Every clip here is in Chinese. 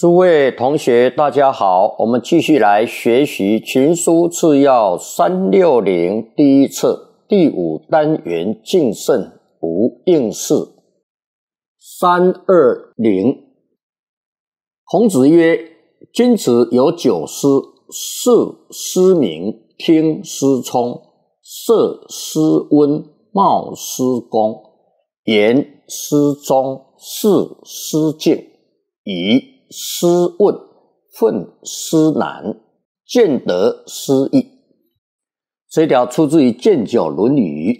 诸位同学大家好，我们继续来学习群书次要360第一册第5单元敬慎无应试。320。孔子曰：君子有9师，视师明，听师聪，色师温，貌师恭，言师忠，事师敬，疑师问，愤师难，见得师义。这条出自于《建九论语》。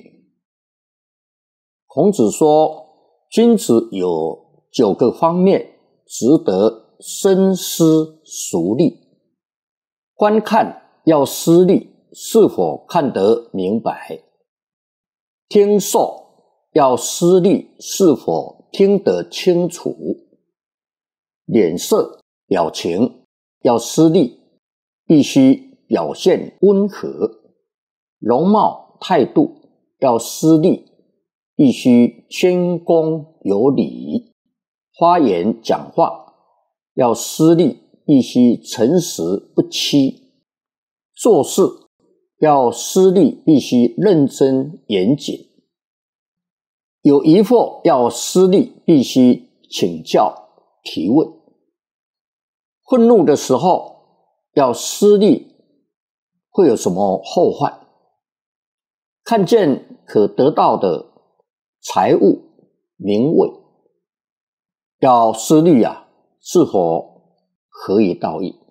孔子说，君子有9个方面值得深思熟虑。观看要思虑是否看得明白，听受要思虑是否听得清楚，脸色表情要思虑必须表现温和，容貌态度要思虑必须谦恭有礼，发言讲话要思虑必须诚实不欺，做事要思虑必须认真严谨，有疑惑要思虑必须请教提问，愤怒的时候要思虑会有什么后患，看见可得到的财物名位要思虑是否合于道义。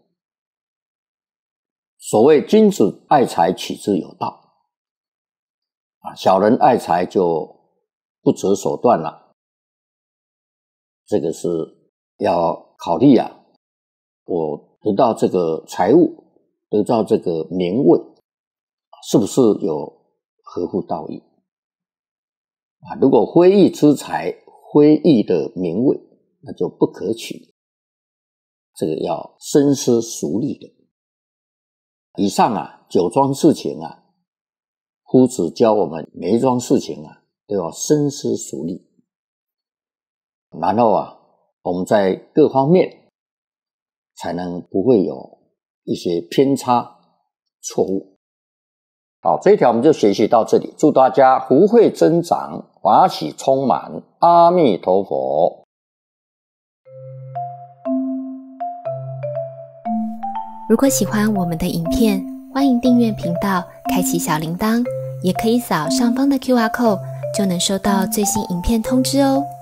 所谓君子爱财，取之有道，小人爱财就不择手段了。这个是要考虑我得到这个财物，得到这个名位，是不是有合乎道义？如果非义之财，非义的名位，那就不可取。这个要深思熟虑的。以上9桩事情夫子教我们每一桩事情都要深思熟虑，然后我们在各方面才能不会有一些偏差错误。好，这一条我们就学习到这里，祝大家福慧增长，法喜充满，阿弥陀佛。 如果喜欢我们的影片，欢迎订阅频道，开启小铃铛，也可以扫上方的 QR code， 就能收到最新影片通知哦。